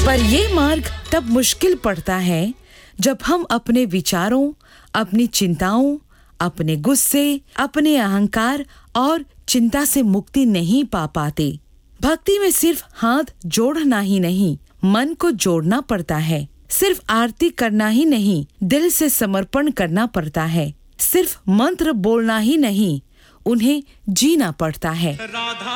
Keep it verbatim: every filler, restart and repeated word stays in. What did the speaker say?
पर ये मार्ग तब मुश्किल पड़ता है जब हम अपने विचारों, अपनी चिंताओं, अपने गुस्से, अपने अहंकार और चिंता से मुक्ति नहीं पा पाते। भक्ति में सिर्फ हाथ जोड़ना ही नहीं, मन को जोड़ना पड़ता है। सिर्फ आरती करना ही नहीं, दिल से समर्पण करना पड़ता है। सिर्फ मंत्र बोलना ही नहीं, उन्हें जीना पड़ता है।